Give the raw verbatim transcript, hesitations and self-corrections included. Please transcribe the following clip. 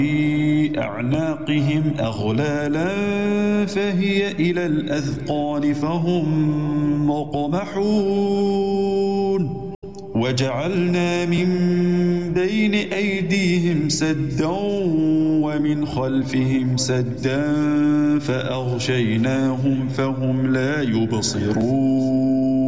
في أعناقهم أغلالا فهي إلى الأذقان فهم مقمحون وجعلنا من بين أيديهم سدا ومن خلفهم سدا فأغشيناهم فهم لا يبصرون